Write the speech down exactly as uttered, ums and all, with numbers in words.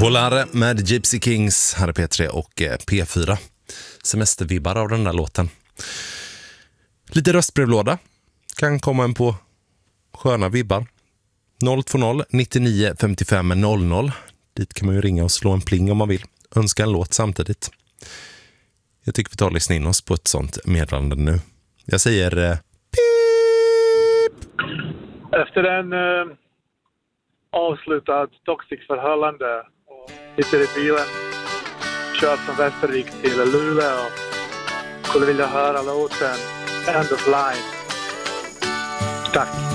Volare med Gypsy Kings, här är P tre och P fyra. Semestervibbar av den där låten. Lite röstbrevlåda. Kan komma en på sköna vibbar. noll två noll nittionio femtiofem noll noll. Dit kan man ju ringa och slå en pling om man vill. Önska en låt samtidigt. Jag tycker vi tar och lyssna in oss på ett sånt meddelande nu. Jag säger eh, pip! Efter en eh, avslutad toxic förhållande och sitter i bilen, kört från Västervik till Luleå och skulle vilja höra låten End of Line. Tack!